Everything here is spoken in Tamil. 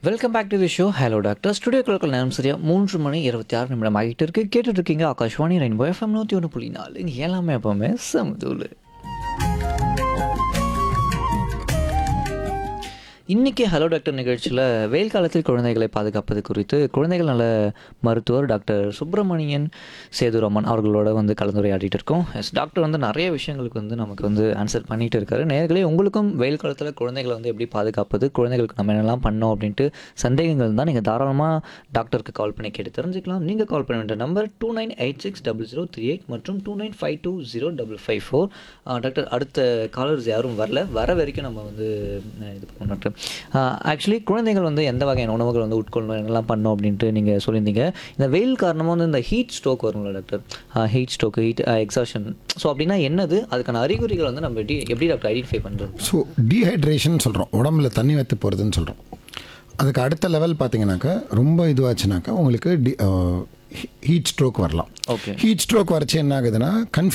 Welcome back to the show. Hello doctor. ஸ்டுடியோக்கள் நேரம் சரியா 3:26 ஆகிட்டு இருக்கு. கேட்டுட்டு இருக்கீங்க ஆகாஷ்வாணி ரெயின்போ எஃப்எம் 101.4. இங்கே எல்லாமே எப்பவுமே சமதூள். இன்றைக்கி ஹலோ டாக்டர் நிகழ்ச்சியில் வெயில் காலத்தில் குழந்தைகளை பாதுகாப்பது குறித்து குழந்தைகள் நல மருத்துவர் டாக்டர் சுப்பிரமணியன் சேதுராமன் அவர்களோட கலந்துரையாடிட்டு இருக்கோம். டாக்டர் நிறைய விஷயங்களுக்கு நமக்கு ஆன்சர் பண்ணிகிட்டு இருக்காரு. நேயர்களே, உங்களுக்கும் வெயில் காலத்தில் குழந்தைகளை எப்படி பாதுகாப்பது, குழந்தைகளுக்கு நம்ம என்னெல்லாம் பண்ணோம் அப்படின்ட்டு சந்தேகங்கள் இருந்தால் நீங்கள் தாராளமாக டாக்டருக்கு கால் பண்ணி கேட்டு தெரிஞ்சுக்கலாம். நீங்கள் கால் பண்ண வேண்டிய நம்பர் 29860038 மற்றும் 29520554. டாக்டர், அடுத்த காலர்ஸ் யாரும் வர வரைக்கும் நம்ம இது பண்ணோம் டாக்டர். ஆக்சுவலி குழந்தைகள் எந்த வகையான உணவுகள் உட்கொள்ளணும், என்னெல்லாம் பண்ணோம் அப்படின்ட்டு நீங்கள் சொல்லியிருந்தீங்க. இந்த வெயில் காரணமாக இந்த ஹீட் ஸ்ட்ரோக் வருங்களா doctor? Heat stroke, heat exhaustion. So அப்படின்னா என்னது, அதுக்கான அறிகுறிகள் நம்ம எப்படி டாக்டர் ஐடென்டிஃபை பண்ணுறது? ஸோ டீஹைட்ரேஷன் சொல்கிறோம், உடம்புல தண்ணி வற்றி போகிறதுன்னு சொல்கிறோம். அதுக்கு அடுத்த லெவல் பார்த்தீங்கன்னாக்கா ரொம்ப இதுவாச்சுனாக்கா உங்களுக்கு ஹீட் ஸ்ட்ரோக் வரலாம். ஓகே. ஹீட் ஸ்ட்ரோக் வரச்சு என்ன ஆகுதுன்னா